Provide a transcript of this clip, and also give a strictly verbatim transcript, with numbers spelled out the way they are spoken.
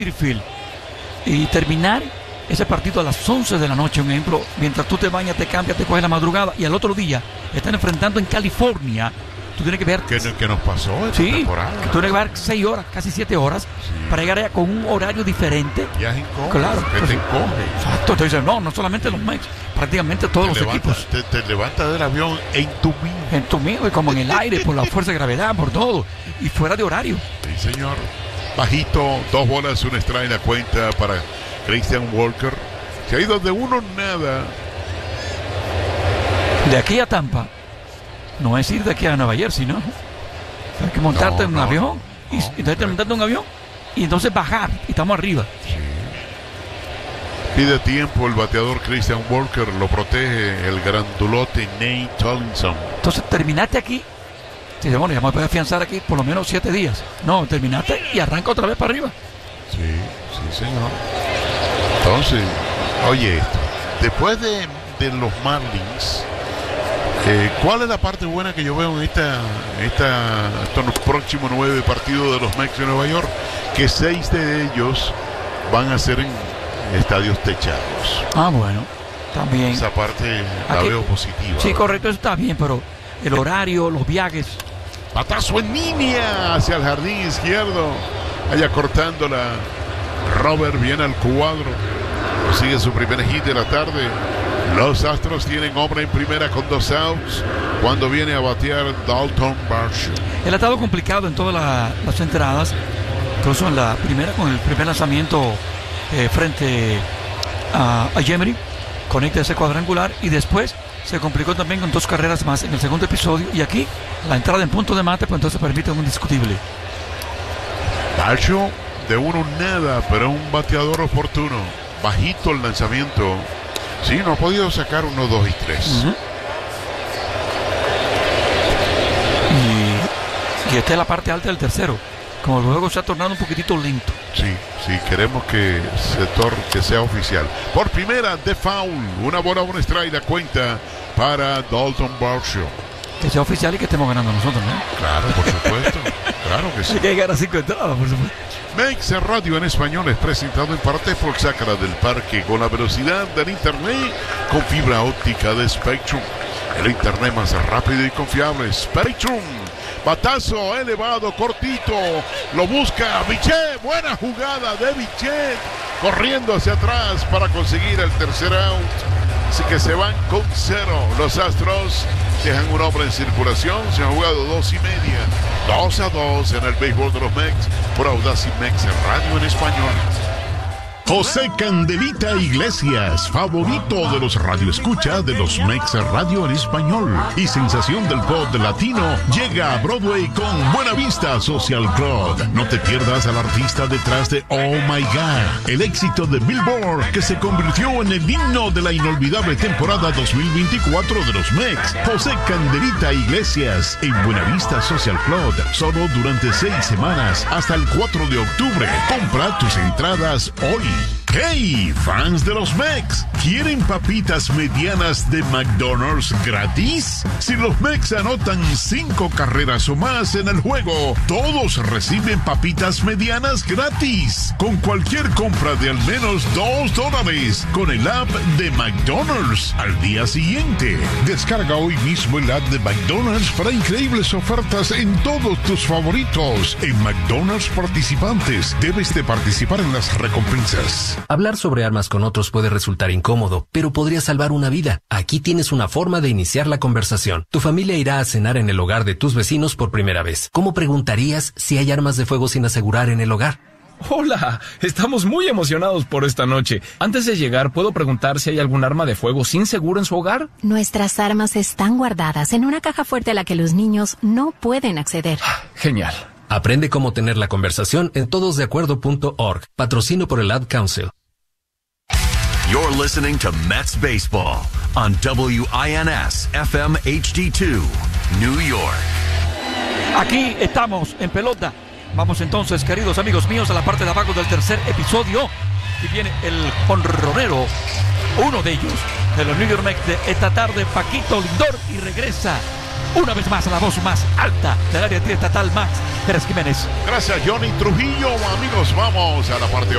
Field y terminar ese partido a las once de la noche, un ejemplo, mientras tú te bañas, te cambias, te coges la madrugada y al otro día están enfrentando en California. Tú tienes que ver ¿Qué, qué nos pasó esta sí, temporada? Tú tienes que ver seis horas, casi siete horas, sí, para llegar allá con un horario diferente. Ya es incómodo. Claro. Que te encoge. Exacto. Entonces, no, no solamente los Mex, prácticamente todos te los levanta, equipos. Te, te levantas del avión en tu mismo. En tu mismo y como en el aire, por la fuerza de gravedad, por todo. Y fuera de horario. Sí, señor. Bajito, dos bolas, un strike en la cuenta para Christian Walker. Se ha ido de uno nada. De aquí a Tampa, no es ir de aquí a Nueva Jersey, ¿no? Hay que montarte no, en un no, avión, no, y, no, y entonces te montarte en un avión, y entonces bajar, y estamos arriba. Sí. Pide tiempo el bateador Christian Walker, lo protege el grandulote Nate Tomlinson. Entonces terminaste aquí, sí, bueno, ya me puedes afianzar aquí por lo menos siete días. No, terminaste y arranca otra vez para arriba. Sí, sí, señor. Entonces, oye esto, después de, de los Marlins, Eh, ¿cuál es la parte buena que yo veo en esta, esta, estos próximos nueve partidos de los Mets de Nueva York? Que seis de ellos van a ser en estadios techados. Ah, bueno, también. Esa parte la Aquí, veo positiva. Sí, ¿verdad? Correcto, eso está bien, pero el horario, los viajes. Patazo en línea hacia el jardín izquierdo. Allá cortándola. Robert viene al cuadro. Consigue su primer hit de la tarde. Los Astros tienen hombre en primera con dos outs cuando viene a batear Dalton Varsho. Él ha estado complicado en todas la, las entradas, incluso en la primera con el primer lanzamiento eh, frente a, a Yemery, conecta ese cuadrangular y después se complicó también con dos carreras más en el segundo episodio y aquí la entrada en punto de mate pues entonces permite un indiscutible. Varsho de uno nada, pero un bateador oportuno, bajito el lanzamiento. Sí, no ha podido sacar uno, dos y tres. Uh-huh. Y, y esta es la parte alta del tercero. Como el juego se ha tornado un poquitito lento. Sí, sí, queremos que se tor que sea oficial. Por primera, de foul. Una bola, un strike, la cuenta para Dalton Varsho. Que sea oficial y que estemos ganando nosotros, ¿no? Claro, por supuesto. Claro que sí. Hay que ganar cinco entradas, por supuesto. Mex Radio en español es presentado en parte por Sácara del Parque con la velocidad del internet con fibra óptica de Spectrum. El internet más rápido y confiable, Spectrum. Batazo elevado, cortito. Lo busca Bichette. Buena jugada de Bichette. Corriendo hacia atrás para conseguir el tercer out. Así que se van con cero. Los Astros dejan un hombre en circulación. Se han jugado dos y media. Dos a dos en el béisbol de los Mex por Audacy Mex Radio en español. José Candelita Iglesias, favorito de los radioescucha de los Mex Radio en español y sensación del pop latino, llega a Broadway con Buena Vista Social Club. No te pierdas al artista detrás de Oh My God, el éxito de Billboard que se convirtió en el himno de la inolvidable temporada dos mil veinticuatro de los Mex. José Candelita Iglesias en Buena Vista Social Club, solo durante seis semanas hasta el cuatro de octubre. Compra tus entradas hoy. ¡Hey, fans de los Mex! ¿Quieren papitas medianas de McDonald's gratis? Si los Mex anotan cinco carreras o más en el juego, todos reciben papitas medianas gratis. Con cualquier compra de al menos dos dólares con el app de McDonald's al día siguiente. Descarga hoy mismo el app de McDonald's para increíbles ofertas en todos tus favoritos. En McDonald's participantes, debes de participar en las recompensas. Hablar sobre armas con otros puede resultar incómodo, pero podría salvar una vida. Aquí tienes una forma de iniciar la conversación. Tu familia irá a cenar en el hogar de tus vecinos por primera vez. ¿Cómo preguntarías si hay armas de fuego sin asegurar en el hogar? Hola, estamos muy emocionados por esta noche. Antes de llegar, ¿puedo preguntar si hay algún arma de fuego sin seguro en su hogar? Nuestras armas están guardadas en una caja fuerte a la que los niños no pueden acceder. Genial. Aprende cómo tener la conversación en todos de acuerdo punto org. Patrocino por el Ad Council. You're listening to Mets Baseball on W I N S F M H D dos, New York. Aquí estamos en pelota. Vamos entonces, queridos amigos míos, a la parte de abajo del tercer episodio. Y viene el jonronero, uno de ellos, de los New York Mets de esta tarde, Paquito Lindor, y regresa Una vez más, a la voz más alta del área triestatal, Max Pérez Jiménez. Gracias, Johnny Trujillo. Amigos, vamos a la parte